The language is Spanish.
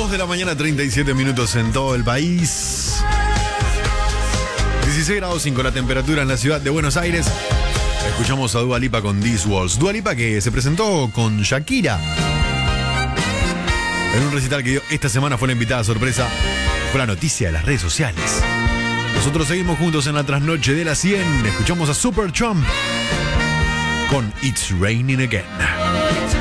2 de la mañana, 37 minutos en todo el país. 16 grados 5 la temperatura en la ciudad de Buenos Aires. Escuchamos a Dua Lipa con These Walls. Dua Lipa que se presentó con Shakira en un recital que dio esta semana, fue la invitada sorpresa. Fue la noticia de las redes sociales. Nosotros seguimos juntos en la trasnoche de las 100. Escuchamos a Supertramp con It's Raining Again.